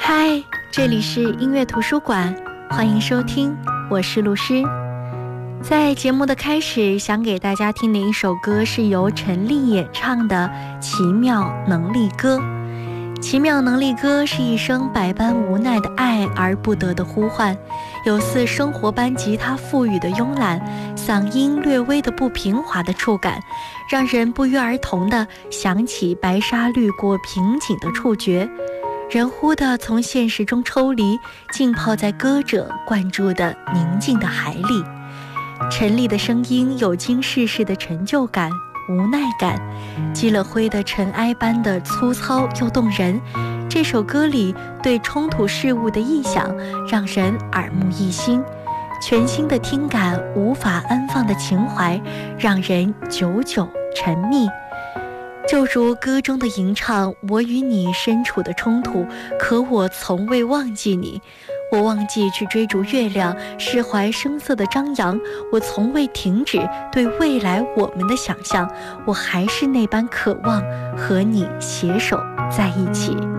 嗨，这里是音乐图书馆，欢迎收听，我是露诗。在节目的开始，想给大家听的一首歌是由陈粒演唱的《奇妙能力歌》。奇妙能力歌是一声百般无奈的爱而不得的呼唤，有似生活般吉他赋予的慵懒，嗓音略微的不平滑的触感，让人不约而同地想起白沙掠过瓶颈的触觉，人忽地从现实中抽离，浸泡在歌者灌注的宁静的海里。陈粒的声音有经世事的陈旧感、无奈感，积了灰的尘埃般的粗糙又动人。这首歌里对冲突事物的臆想，让人耳目一新。全新的听感，无法安放的情怀，让人久久沉迷。就如歌中的吟唱，我与你身处的冲突，可我从未忘记你。我忘记去追逐月亮，释怀声色的张扬，我从未停止对未来我们的想象，我还是那般渴望和你携手在一起。